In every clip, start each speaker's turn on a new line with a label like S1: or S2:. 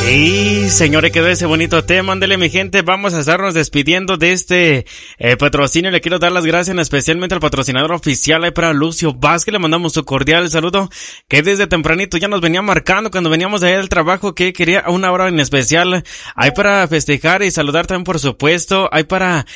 S1: Y señores, quedó ese bonito tema. Ándele, mi gente, vamos a estarnos despidiendo de este patrocinio. Le quiero dar las gracias especialmente al patrocinador oficial ahí para Lucio Vázquez. Le mandamos su cordial saludo, que desde tempranito ya nos venía marcando cuando veníamos de ahí del trabajo que quería una hora en especial ahí para festejar y saludar también, por supuesto, ahí para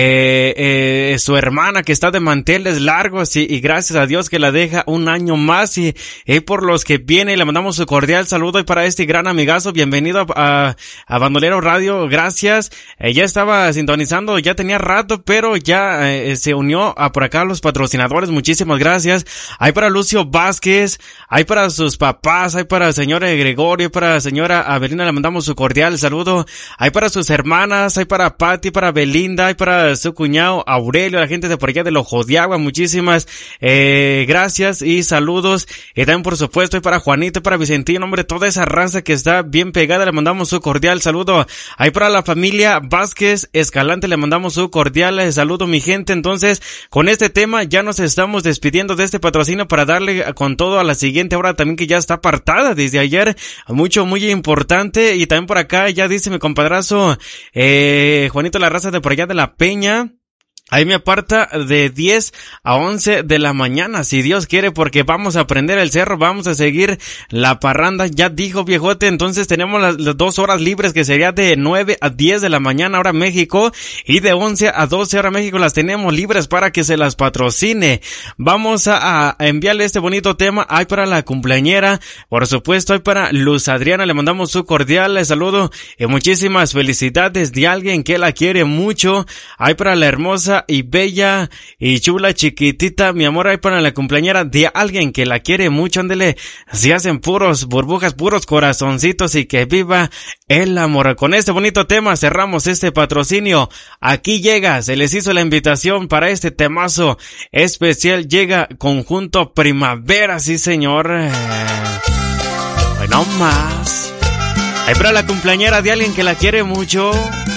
S1: su hermana que está de manteles largos y gracias a Dios que la deja un año más y por los que viene le mandamos su cordial saludo y para este gran amigazo, bienvenido a Bandolero Radio, gracias. Ya estaba sintonizando, ya tenía rato, pero ya se unió a por acá los patrocinadores, muchísimas gracias. Hay para Lucio Vázquez, hay para sus papás, hay para señora Gregorio, hay para señora Avelina, le mandamos su cordial saludo. Hay para sus hermanas, hay para Pati, para Belinda, hay para su cuñado Aurelio, la gente de por allá del Ojo de Agua, muchísimas gracias y saludos. Y también, por supuesto, hay para Juanito, para Vicentino, hombre, toda esa raza que está bien pegada, le mandamos su cordial saludo. Ahí para la familia Vázquez Escalante le mandamos su cordial saludo, mi gente. Entonces, con este tema ya nos estamos despidiendo de este patrocinio para darle con todo a la siguiente hora también, que ya está apartada desde ayer, muy importante. Y también por acá ya dice mi compadrazo Juanito La Raza de por allá de La Peña. Ahí me aparta de 10 a 11 de la mañana, si Dios quiere, porque vamos a prender el cerro, vamos a seguir la parranda, ya dijo viejote. Entonces tenemos las 2 horas libres, que sería de 9 a 10 de la mañana hora México, y de 11 a 12 hora México las tenemos libres para que se las patrocine. Vamos a enviarle este bonito tema. Hay para la cumpleañera, por supuesto, hay para Luz Adriana, le mandamos su cordial saludo y muchísimas felicidades de alguien que la quiere mucho. Hay para la hermosa y bella y chula chiquitita, mi amor, hay para la cumpleañera de alguien que la quiere mucho. Ándele, si hacen puros burbujas, puros corazoncitos, y que viva el amor. Con este bonito tema cerramos este patrocinio. Aquí llega, se les hizo la invitación para este temazo especial. Llega Conjunto Primavera, sí señor. Bueno, más. Hay para la cumpleañera de alguien que la quiere mucho.